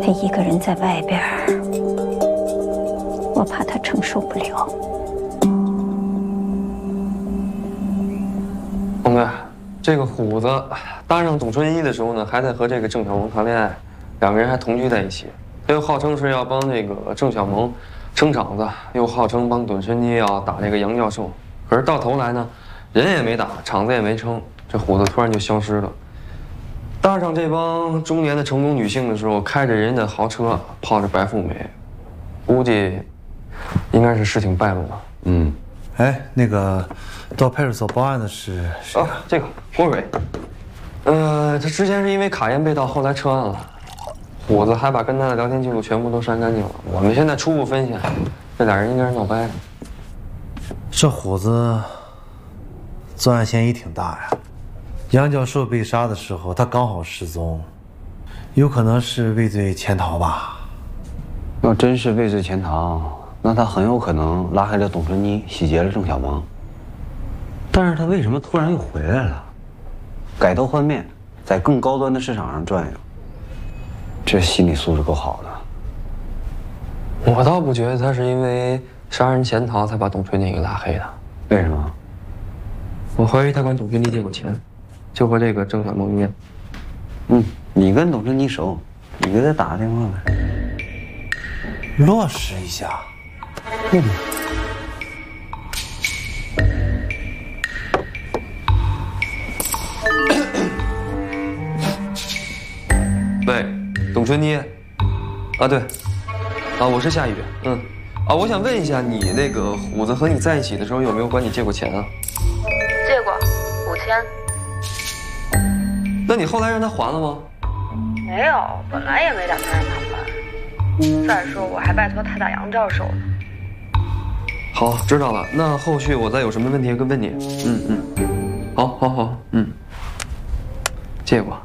他一个人在外边，我怕他承受不了。 红妹，这个虎子搭上董春一的时候呢，还在和这个郑小萌谈恋爱，两个人还同居在一起。他又号称是要帮那个郑小萌撑场子，又号称帮董春一要打这个杨教授。可是到头来呢，人也没打，场子也没撑，这虎子突然就消失了。搭上这帮中年的成功女性的时候，开着人家的豪车，泡着白富美，估计应该是事情败露了。 嗯，哎，那个到派出所报案的是谁啊？ 这个郭蕊。他之前是因为卡宴被盗，后来撤案了。虎子还把跟他的聊天记录全部都删干净了。我们现在初步分析，这俩人应该是闹掰的。 这虎子作案嫌疑挺大呀。杨教授被杀的时候，他刚好失踪，有可能是畏罪潜逃吧？ 要真是畏罪潜逃，那他很有可能拉黑了董春妮，洗劫了郑小萌。但是他为什么突然又回来了？改头换面，在更高端的市场上转悠，这心理素质够好的。我倒不觉得他是因为杀人潜逃才把董春妮给拉黑的。 为什么？ 我怀疑他管董春妮借过钱，就和这个郑小萌一样。 你跟董春妮熟，你给他打个电话呗。 落实一下。 喂，董春妮。啊，对。啊，我是夏雨。我想问一下，你那个虎子和你在一起的时候，有没有管你借过钱啊？ 借过5000。 那你后来让他还了吗？ 没有，本来也没打算让他还。再说我还拜托他打杨教授呢。 好，知道了。那后续我再有什么问题问你。好，借过。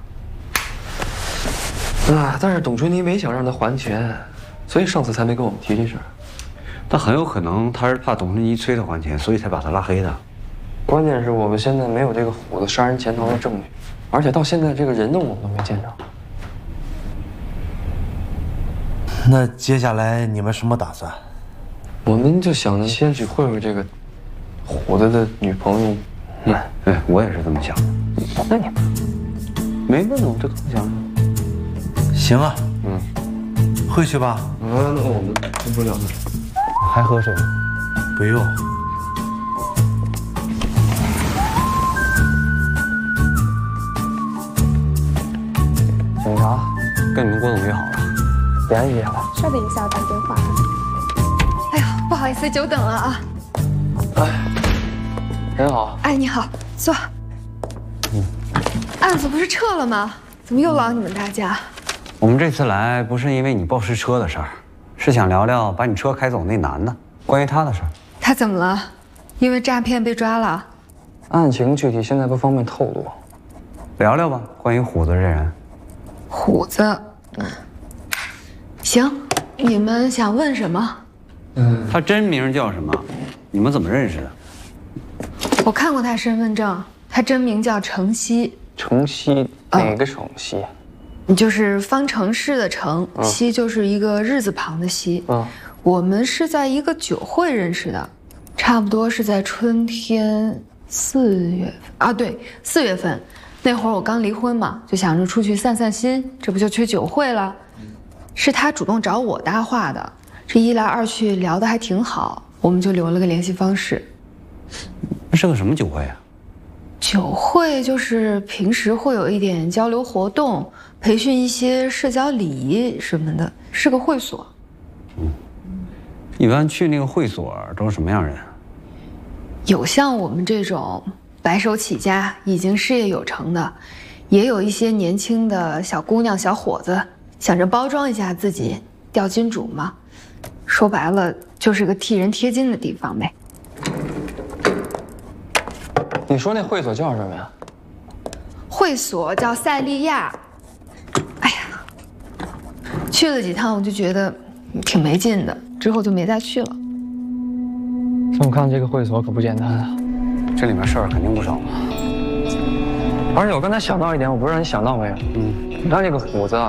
但是董春妮没想让他还钱，所以上次才没跟我们提这事儿。 但很有可能他是怕董春妮催他还钱，所以才把他拉黑的。 关键是我们现在没有这个虎子杀人潜逃的证据，而且到现在这个人呢，我们都没见着。 那接下来你们什么打算？ 我们就想着先去会会这个虎子的女朋友。 我也是这么想。 那你没问我就这么想。 行啊，回去吧。 那我们先不聊了。 还喝水吗？ 不用。 警察跟你们郭总约好了， 别约了。 稍等一下，我打电话。 哎呀，不好意思，久等了啊。 您好。 哎，你好，坐。案子不是撤了吗？怎么又劳你们大家？ 我们这次来不是因为你报失车的事儿，是想聊聊把你车开走那男的，关于他的事儿。 他怎么了？因为诈骗被抓了？ 案情具体现在不方便透露。 聊聊吧，关于虎子这人。 虎子，行，你们想问什么？ 他真名叫什么？你们怎么认识的？ 我看过他身份证，他真名叫程曦。 程曦哪个程曦？ 就是方程式的程，曦就是一个日字旁的曦。我们是在一个酒会认识的，差不多是在春天4月份啊，对，4月份。那会儿我刚离婚嘛，就想着出去散散心，这不就去酒会了。是他主动找我搭话的，这一来二去聊得还挺好，我们就留了个联系方式。 那是个什么酒会啊？ 酒会就是平时会有一点交流活动，培训一些社交礼仪什么的，是个会所。 一般去那个会所都是什么样人？ 有像我们这种白手起家已经事业有成的，也有一些年轻的小姑娘小伙子想着包装一下自己，钓金主嘛。说白了就是个替人贴金的地方呗。 你说那会所叫什么呀？ 会所叫塞利亚。哎呀，去了几趟我就觉得挺没劲的，之后就没再去了。 这么看，这个会所可不简单啊。 这里面事儿肯定不少。 而且我刚才想到一点，我不知道你想到没有？你看这个虎子啊，